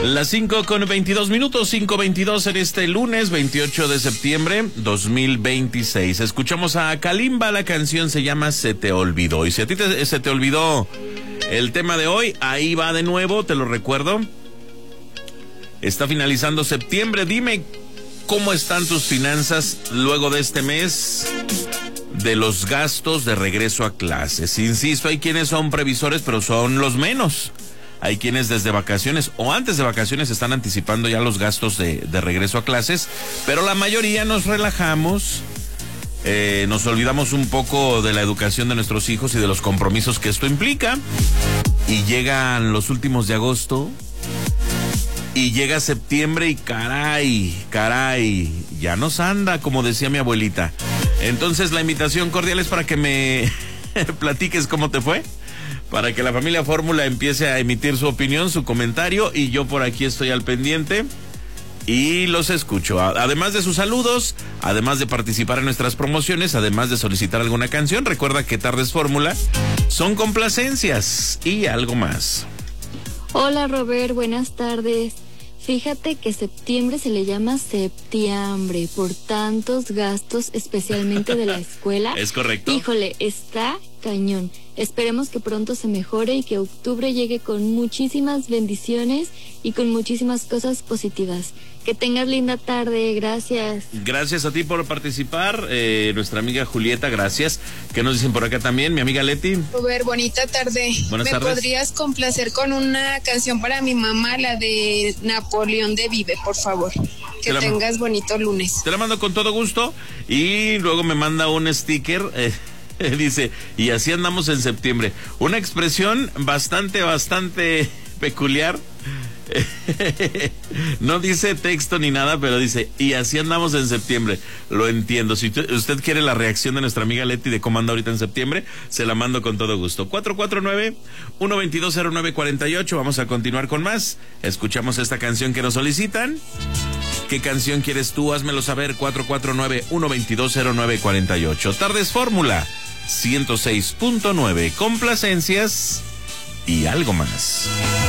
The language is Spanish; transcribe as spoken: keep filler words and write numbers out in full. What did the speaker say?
Las cinco con veintidós minutos, cinco veintidós en este lunes veintiocho de septiembre dos mil veintiséis. Escuchamos a Kalimba, la canción se llama Se te olvidó. Y si a ti te, se te olvidó el tema de hoy, ahí va de nuevo, te lo recuerdo. Está finalizando septiembre, dime cómo están tus finanzas luego de este mes de los gastos de regreso a clases. Insisto, hay quienes son previsores, pero son los menos. Hay quienes desde vacaciones o antes de vacaciones están anticipando ya los gastos de, de regreso a clases, pero la mayoría nos relajamos, eh, nos olvidamos un poco de la educación de nuestros hijos y de los compromisos que esto implica, y llegan los últimos de agosto, y llega septiembre y caray, caray, ya nos anda, como decía mi abuelita. Entonces la invitación cordial es para que me platiques cómo te fue, para que la familia Fórmula empiece a emitir su opinión, su comentario, y yo por aquí estoy al pendiente y los escucho. Además de sus saludos, además de participar en nuestras promociones, además de solicitar alguna canción, recuerda que Tardes Fórmula son complacencias y algo más. Hola Robert, buenas tardes. Fíjate que septiembre se le llama septiembre por tantos gastos, especialmente de la escuela. Es correcto. Híjole, está cañón. Esperemos que pronto se mejore y que octubre llegue con muchísimas bendiciones y con muchísimas cosas positivas. Que tengas linda tarde, gracias. Gracias a ti por participar, eh, nuestra amiga Julieta, gracias. ¿Qué nos dicen por acá también, mi amiga Leti? Robert, bonita tarde. Buenas ¿Me tardes. podrías complacer con una canción para mi mamá, la de Napoleón de Vive, por favor? Que tengas bonito lunes. Te la mando con todo gusto y luego me manda un sticker, eh, dice, y así andamos en septiembre. Una expresión bastante, bastante peculiar. No dice texto ni nada, pero dice, y así andamos en septiembre. Lo entiendo. Si usted quiere la reacción de nuestra amiga Leti de cómo anda ahorita en septiembre, se la mando con todo gusto. cuatro cuatro nueve, uno dos dos, cero nueve cuatro ocho. Vamos a continuar con más. Escuchamos esta canción que nos solicitan. ¿Qué canción quieres tú? Házmelo saber. Cuatro cuatro nueve, uno dos dos, cero nueve cuatro ocho. Tardes Fórmula ciento seis punto nueve. Complacencias y algo más.